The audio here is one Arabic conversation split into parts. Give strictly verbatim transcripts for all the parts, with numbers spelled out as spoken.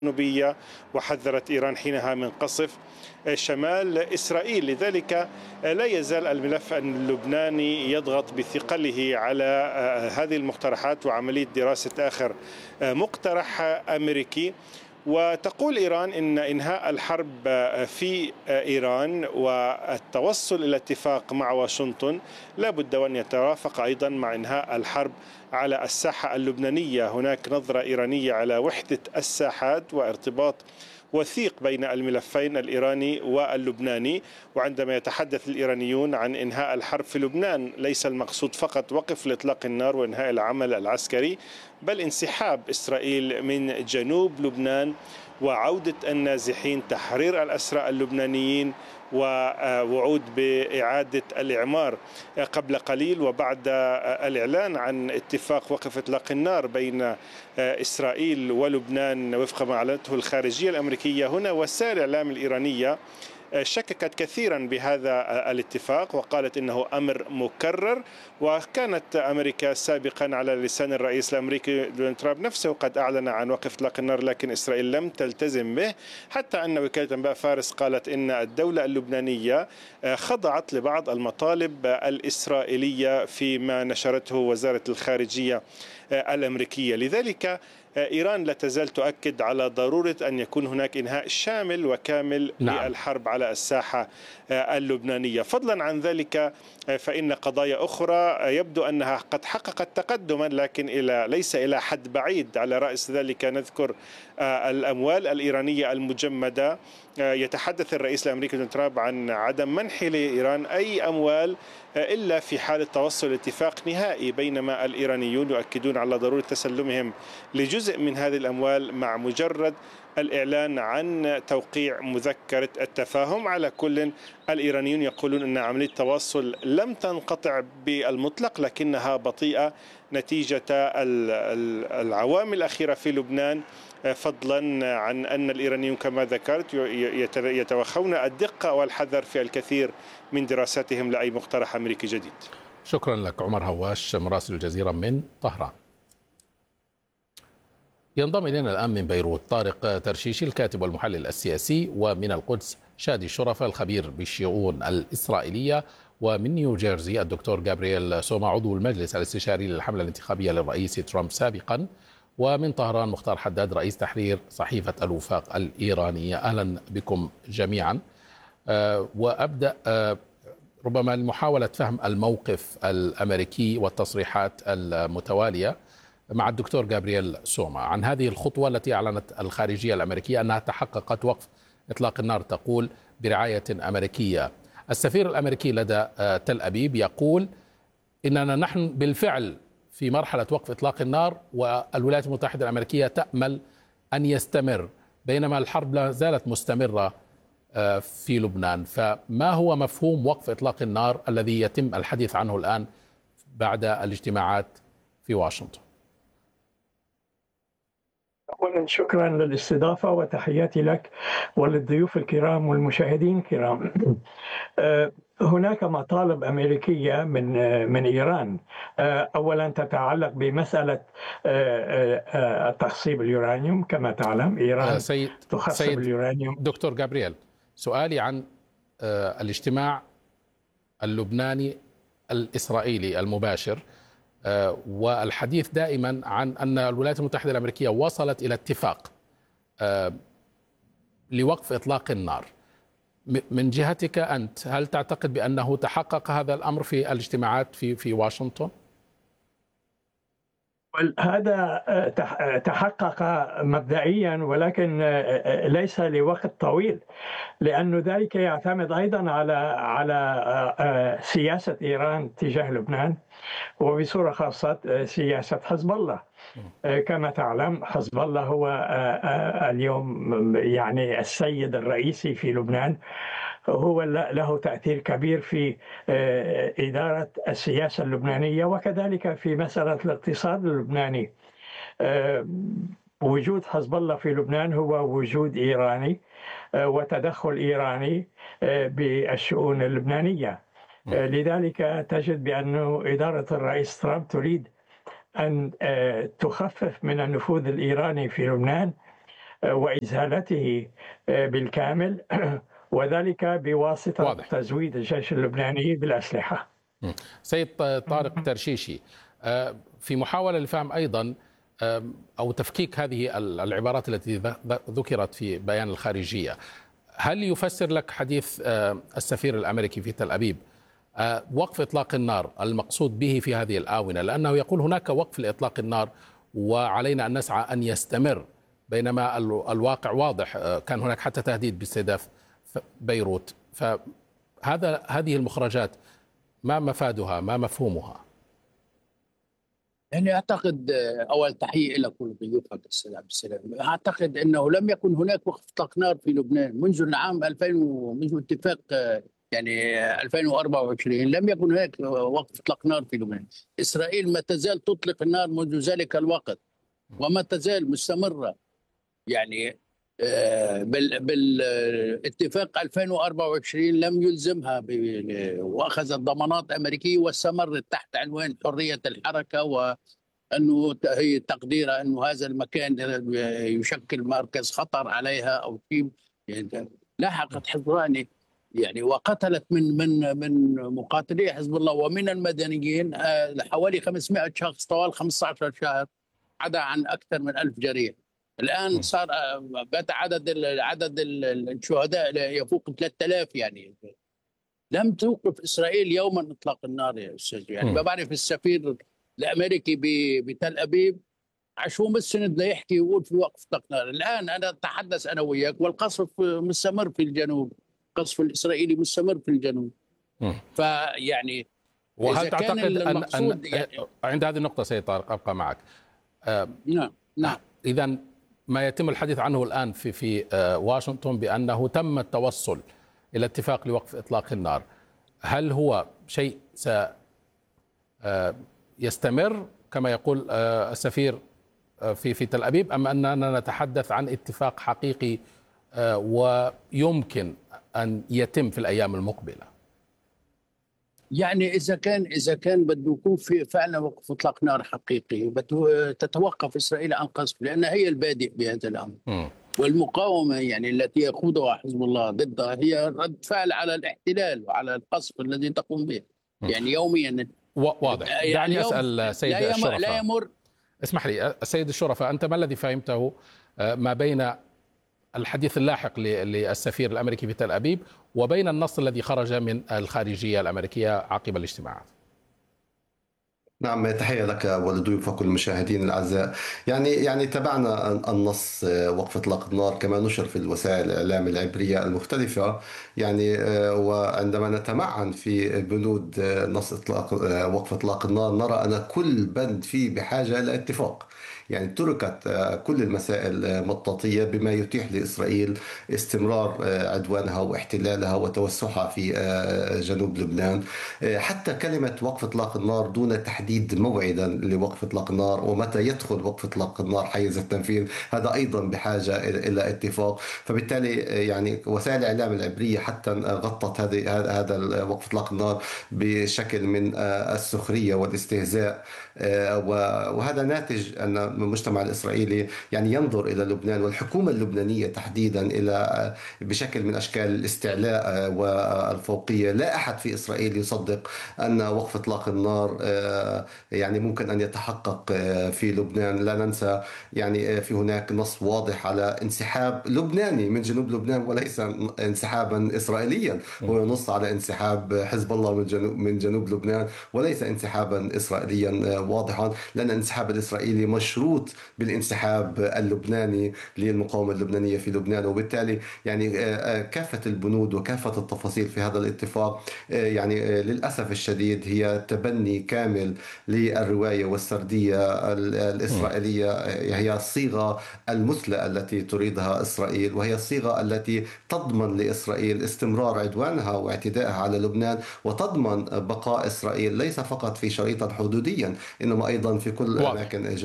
الجنوبية، وحذرت إيران حينها من قصف شمال إسرائيل. لذلك لا يزال الملف اللبناني يضغط بثقله على هذه المقترحات وعملية دراسة آخر مقترح أمريكي. وتقول إيران إن إنهاء الحرب في إيران والتوصل إلى اتفاق مع واشنطن لا بد وأن يتوافق أيضا مع إنهاء الحرب على الساحة اللبنانية. هناك نظرة إيرانية على وحدة الساحات وارتباط وثيق بين الملفين الإيراني واللبناني. وعندما يتحدث الإيرانيون عن إنهاء الحرب في لبنان ليس المقصود فقط وقف لإطلاق النار وإنهاء العمل العسكري، بل انسحاب إسرائيل من جنوب لبنان وعودة النازحين، تحرير الأسرى اللبنانيين، ووعود بإعادة الإعمار. قبل قليل وبعد الإعلان عن اتفاق وقف إطلاق النار بين إسرائيل ولبنان وفق ما أعلنته الخارجية الأمريكية، هنا وسائل الإعلام الإيرانية شككت كثيرا بهذا الاتفاق وقالت إنه أمر مكرر. وكانت أمريكا سابقا على لسان الرئيس الأمريكي دونالد ترامب نفسه قد أعلن عن وقف إطلاق النار، لكن إسرائيل لم تلتزم به، حتى أن وكالة أنباء فارس قالت إن الدولة اللبنانية خضعت لبعض المطالب الإسرائيلية فيما نشرته وزارة الخارجية الأمريكية. لذلك إيران لا تزال تؤكد على ضرورة أن يكون هناك إنهاء شامل وكامل نعم. للحرب على الساحة اللبنانية. فضلا عن ذلك فإن قضايا أخرى يبدو أنها قد حققت تقدما، لكن إلى ليس إلى حد بعيد. على رأس ذلك نذكر الأموال الإيرانية المجمدة. يتحدث الرئيس الأمريكي دونالد ترامب عن عدم منح لإيران أي أموال إلا في حال التوصل لاتفاق نهائي، بينما الإيرانيون يؤكدون على ضرورة تسلمهم لجزء من هذه الأموال مع مجرد الإعلان عن توقيع مذكرة التفاهم. على كل الإيرانيون يقولون أن عملية التواصل لم تنقطع بالمطلق، لكنها بطيئة نتيجة العوامل الأخيرة في لبنان، فضلا عن أن الإيرانيون كما ذكرت يتوخون الدقة والحذر في الكثير من دراساتهم لأي مقترح أمريكي جديد. شكرا لك عمر هواش مراسل الجزيرة من طهران. ينضم إلينا الآن من بيروت طارق ترشيشي الكاتب والمحلل السياسي، ومن القدس شادي الشرفة الخبير بالشؤون الإسرائيلية، ومن نيوجيرسي الدكتور جابرييل سوما عضو المجلس الاستشاري للحملة الانتخابية للرئيس ترامب سابقا، ومن طهران مختار حداد رئيس تحرير صحيفة الوفاق الإيرانية. أهلا بكم جميعا. أه وأبدأ أه ربما لمحاولة فهم الموقف الأمريكي والتصريحات المتوالية مع الدكتور جابرييل سوما عن هذه الخطوة التي أعلنت الخارجية الأمريكية أنها تحققت وقف إطلاق النار، تقول برعاية أمريكية. السفير الأمريكي لدى تل أبيب يقول إننا نحن بالفعل في مرحلة وقف إطلاق النار، والولايات المتحدة الأمريكية تأمل أن يستمر، بينما الحرب لا زالت مستمرة في لبنان. فما هو مفهوم وقف إطلاق النار الذي يتم الحديث عنه الآن بعد الاجتماعات في واشنطن؟ أولا شكرا للاستضافة وتحياتي لك وللضيوف الكرام والمشاهدين الكرام. هناك مطالب أمريكية من من إيران، أولا تتعلق بمسألة تخصيب اليورانيوم. كما تعلم إيران سيد تخصب سيد اليورانيوم. دكتور جابرييل، سؤالي عن الاجتماع اللبناني الإسرائيلي المباشر، والحديث دائما عن أن الولايات المتحدة الأمريكية وصلت إلى اتفاق لوقف إطلاق النار. من جهتك أنت، هل تعتقد بأنه تحقق هذا الأمر في الاجتماعات في في واشنطن؟ هذا تحقق مبدئيا، ولكن ليس لوقت طويل، لأن ذلك يعتمد أيضا على على سياسة إيران تجاه لبنان، وبصورة خاصة سياسة حزب الله. كما تعلم حزب الله هو اليوم يعني السيد الرئيسي في لبنان، هو له تأثير كبير في إدارة السياسة اللبنانية وكذلك في مسألة الاقتصاد اللبناني. وجود حزب الله في لبنان هو وجود إيراني وتدخل إيراني بالشؤون اللبنانية. لذلك تجد بأن إدارة الرئيس ترامب تريد أن تخفف من النفوذ الإيراني في لبنان وإزالته بالكامل، وذلك بواسطة واضح. تزويد الجيش اللبناني بالأسلحة. سيد طارق ترشيشي، في محاولة لفهم أيضا أو تفكيك هذه العبارات التي ذكرت في بيان الخارجية، هل يفسر لك حديث السفير الأمريكي في تل أبيب وقف إطلاق النار المقصود به في هذه الآونة؟ لأنه يقول هناك وقف لإطلاق النار وعلينا أن نسعى أن يستمر، بينما الواقع واضح، كان هناك حتى تهديد باستهداف بيروت. فهذا هذه المخرجات ما مفادها، ما مفهومها؟ يعني أعتقد، أول تحية لك ولضيوفك السلام السلام أعتقد أنه لم يكن هناك وقف إطلاق نار في لبنان منذ العام ألفين، منذ اتفاق يعني ألفين وأربعة وعشرين لم يكن هناك وقف إطلاق نار في لبنان. إسرائيل ما تزال تطلق النار منذ ذلك الوقت وما تزال مستمرة. يعني بالاتفاق ألفين وأربعة وعشرين لم يلزمها وأخذت ضمانات أمريكية واستمرت تحت عنوان حرية الحركة، وأنه هي تقديرها أنه هذا المكان يشكل مركز خطر عليها أو شيء. يعني لاحقت حزباني يعني وقتلت من من من مقاتلي حزب الله ومن المدنيين حوالي خمسمائة شخص طوال خمسة عشر شهر، عدا عن أكثر من ألف جريح. الآن صار بات عدد عدد الشهداء يفوق ثلاثة آلاف. يعني لم توقف إسرائيل يوما إطلاق النار يا أستاذ. يعني ما بعرف السفير الأمريكي بتل أبيب عشو مسند لا يحكي ويقول في وقف إطلاق نار. الآن أنا أتحدث أنا وياك والقصف مستمر في الجنوب، القصف الإسرائيلي مستمر في الجنوب. فيعني وهل تعتقد أن, أن يعني عند هذه النقطة سيد طارق أبقى معك؟ آه نعم نعم إذن ما يتم الحديث عنه الآن في في واشنطن بأنه تم التوصل إلى اتفاق لوقف إطلاق النار، هل هو شيء سيستمر كما يقول السفير في في تل أبيب، أم أننا نتحدث عن اتفاق حقيقي ويمكن أن يتم في الأيام المقبلة؟ يعني إذا كان إذا كان بده يكون في فعلا وقف إطلاق نار حقيقي، بده تتوقف إسرائيل عن قصف، لأنها هي البادئ بهذا الأمر. م. والمقاومة يعني التي يخوضها حزب الله ضدها هي رد فعل على الاحتلال وعلى القصف الذي تقوم به. م. يعني يوميا واضح. يعني دعني أسأل سيد لا الشرفاء، لا يمر. اسمح لي السيد الشرفاء، أنت ما الذي فهمته ما بين الحديث اللاحق للسفير الأمريكي في تل أبيب وبين النص الذي خرج من الخارجية الأمريكية عقب الاجتماعات؟ نعم، تحية لك ولضيوفك والمشاهدين الأعزاء. يعني يعني تابعنا النص وقف إطلاق النار كما نشر في الوسائل الإعلام العبرية المختلفة. يعني وعندما نتمعن في بنود نص إطلاق وقف إطلاق النار نرى أن كل بند فيه بحاجة إلى اتفاق. يعني تركت كل المسائل مطاطية بما يتيح لإسرائيل استمرار عدوانها واحتلالها وتوسعها في جنوب لبنان. حتى كلمة وقف إطلاق النار دون تحديد موعدا لوقف إطلاق النار ومتى يدخل وقف إطلاق النار حيز التنفيذ، هذا أيضا بحاجة إلى اتفاق. فبالتالي يعني وسائل الإعلام العبرية حتى غطت هذه هذا وقف إطلاق النار بشكل من السخرية والاستهزاء، وهذا ناتج أن المجتمع الإسرائيلي يعني ينظر إلى لبنان والحكومة اللبنانية تحديدا إلى بشكل من أشكال الاستعلاء والفوقية. لا أحد في إسرائيل يصدق أن وقف إطلاق النار يعني ممكن أن يتحقق في لبنان. لا ننسى يعني في هناك نص واضح على انسحاب لبناني من جنوب لبنان وليس انسحابا إسرائيليا، هو نص على انسحاب حزب الله من جنوب من جنوب لبنان وليس انسحابا إسرائيليا واضحا، لأن الانسحاب الإسرائيلي مشروط بالانسحاب اللبناني للمقاومة اللبنانية في لبنان. وبالتالي يعني كافة البنود وكافة التفاصيل في هذا الاتفاق يعني للأسف الشديد هي تبني كامل للرواية والسردية الإسرائيلية. هي الصيغة المثلى التي تريدها إسرائيل، وهي الصيغة التي تضمن لإسرائيل استمرار عدوانها واعتدائها على لبنان، وتضمن بقاء إسرائيل ليس فقط في شريطا حدوديا إنما أيضا في كل أماكن جنوب لبنان.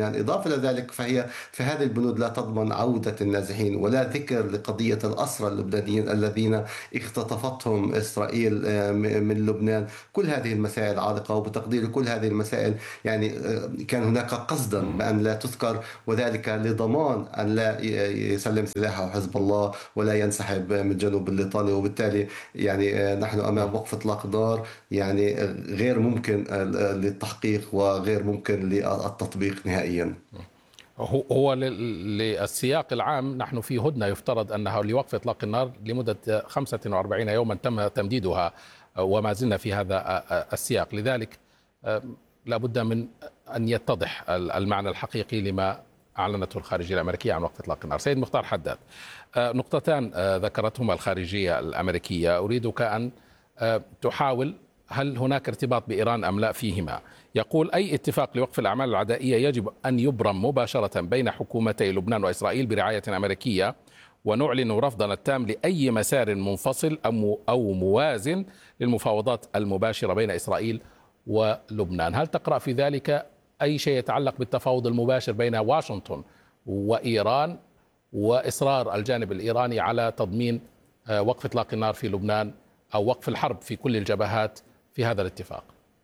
لبنان. إضافة إلى ذلك فهي في هذه البنود لا تضمن عودة النازحين ولا ذكر لقضية الأسرى اللبنانيين الذين اختطفتهم إسرائيل من لبنان. كل هذه المسائل عالقة، وبتقدير كل هذه المسائل يعني كان هناك قصدا بأن لا تذكر، وذلك لضمان أن لا يسلم سلاحه حزب الله ولا ينسحب من جنوب الليطاني. وبالتالي يعني نحن أمام وقف إطلاق نار يعني غير ممكن للتحقيق وغير ممكن للتطبيق نهائيا. هو للسياق العام نحن في هدنة يفترض أنها لوقف إطلاق النار لمدة خمسة وأربعين يوما تم تمديدها وما زلنا في هذا السياق، لذلك لا بد من أن يتضح المعنى الحقيقي لما أعلنته الخارجية الأمريكية عن وقف إطلاق النار. سيد مختار حداد، نقطتان ذكرتهما الخارجية الأمريكية أريدك أن تحاول هل هناك ارتباط بإيران أم لا فيهما. يقول أي اتفاق لوقف الأعمال العدائية يجب أن يبرم مباشرة بين حكومتي لبنان وإسرائيل برعاية أمريكية، ونعلن رفضنا التام لأي مسار منفصل أو موازن للمفاوضات المباشرة بين إسرائيل ولبنان. هل تقرأ في ذلك أي شيء يتعلق بالتفاوض المباشر بين واشنطن وإيران وإصرار الجانب الإيراني على تضمين وقف إطلاق النار في لبنان أو وقف الحرب في كل الجبهات في هذا الاتفاق؟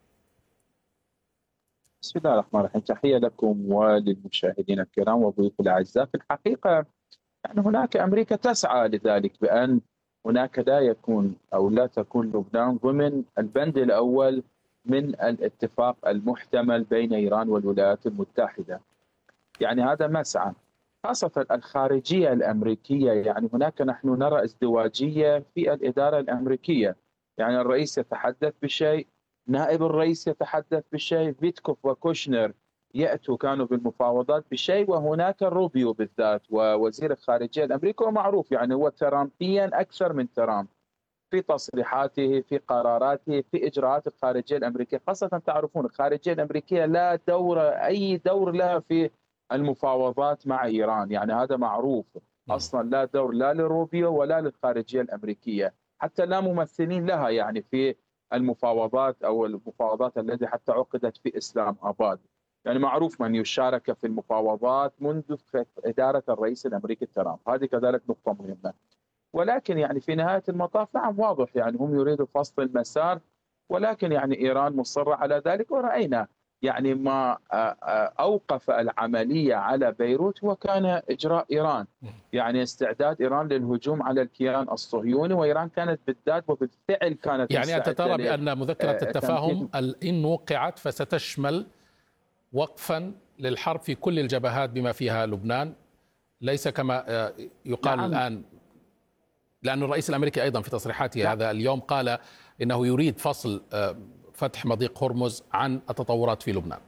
بسم الله الرحمن الرحيم. تحية لكم وللمشاهدين الكرام وضيوف الأعزاء. في الحقيقة يعني هناك أمريكا تسعى لذلك بأن هناك لا يكون أو لا تكون لبنان ضمن البند الأول من الاتفاق المحتمل بين إيران والولايات المتحدة. يعني هذا مسعى، خاصة الخارجية الأمريكية. يعني هناك نحن نرى ازدواجية في الإدارة الأمريكية، يعني الرئيس يتحدث بشيء، نائب الرئيس يتحدث بشيء، فيتكوف وكوشنر يأتوا كانوا بالمفاوضات بشيء، وهناك روبيو بالذات ووزير الخارجية الأمريكي، ومعروف يعني هو ترامبيا أكثر من ترامب في تصريحاته في قراراته في إجراءات الخارجية الأمريكية. خاصة تعرفون الخارجية الأمريكية لا دور أي دور لها في المفاوضات مع إيران، يعني هذا معروف أصلا، لا دور لا لروبيو ولا للخارجية الأمريكية، حتى لا ممثلين لها يعني في المفاوضات أو المفاوضات التي حتى عقدت في إسلام آباد. يعني معروف من يشارك في المفاوضات منذ إدارة الرئيس الأمريكي ترامب، هذه كذلك نقطة مهمة. ولكن يعني في نهاية المطاف نعم واضح يعني هم يريدوا فصل المسار، ولكن يعني إيران مصرة على ذلك. ورأينا يعني ما أوقف العملية على بيروت وكان إجراء إيران، يعني استعداد إيران للهجوم على الكيان الصهيوني، وإيران كانت بالذات وبالفعل كانت يعني أنت ترى بأن مذكرة التفاهم إن وقعت فستشمل وقفا للحرب في كل الجبهات بما فيها لبنان، ليس كما يقال نعم. الآن، لأن الرئيس الأمريكي أيضا في تصريحاته نعم. هذا اليوم قال إنه يريد فصل فتح مضيق هرمز عن التطورات في لبنان.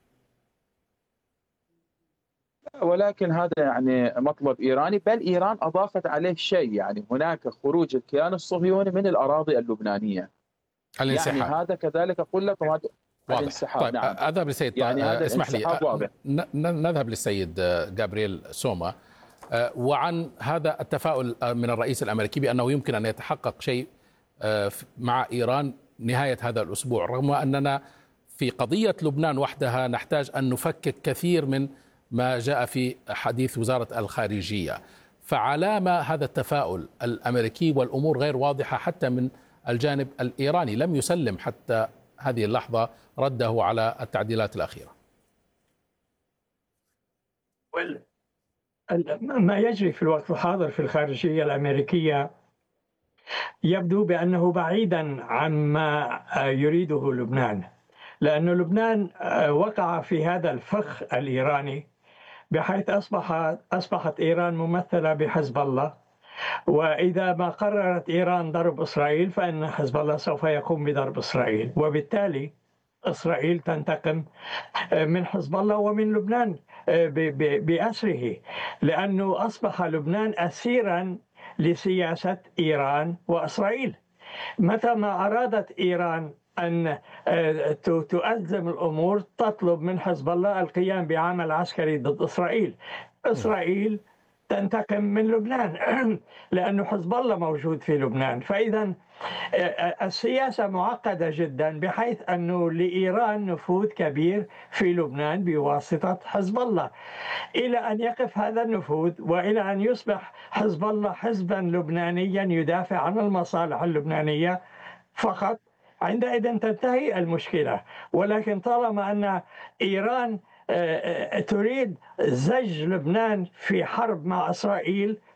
ولكن هذا يعني مطلب إيراني، بل إيران أضافت عليه شيء، يعني هناك خروج الكيان الصهيوني من الأراضي اللبنانية. الانسحاب. يعني هذا كذلك أقول لكم هذا الانسحاب. طيب نعم. أذهب للسيد يعني هذا اسمح لي واضح. نذهب للسيد جابرييل سوما وعن هذا التفاؤل من الرئيس الأمريكي بأنه يمكن أن يتحقق شيء مع إيران نهاية هذا الأسبوع، رغم أننا في قضية لبنان وحدها نحتاج أن نفكك كثير من ما جاء في حديث وزارة الخارجية. فعلى ما هذا التفاؤل الأمريكي والأمور غير واضحة حتى من الجانب الإيراني لم يسلم حتى هذه اللحظة رده على التعديلات الأخيرة؟ ما يجري في الوقت الحاضر في الخارجية الأمريكية يبدو بأنه بعيدا عما يريده لبنان، لأن لبنان وقع في هذا الفخ الإيراني بحيث أصبحت أصبحت إيران ممثلة بحزب الله، وإذا ما قررت إيران ضرب إسرائيل فإن حزب الله سوف يقوم بضرب إسرائيل، وبالتالي إسرائيل تنتقم من حزب الله ومن لبنان بأسره، لأنه أصبح لبنان أسيرا لسياسة إيران وإسرائيل. متى ما أرادت إيران أن تؤزم الأمور تطلب من حزب الله القيام بعمل عسكري ضد إسرائيل. إسرائيل تنتقم من لبنان لأنه حزب الله موجود في لبنان. فإذا السياسة معقدة جدا، بحيث أنه لإيران نفوذ كبير في لبنان بواسطة حزب الله، إلى أن يقف هذا النفوذ وإلى أن يصبح حزب الله حزبا لبنانيا يدافع عن المصالح اللبنانية فقط، عندئذ تنتهي المشكلة. ولكن طالما أن إيران تريد زج لبنان في حرب مع إسرائيل،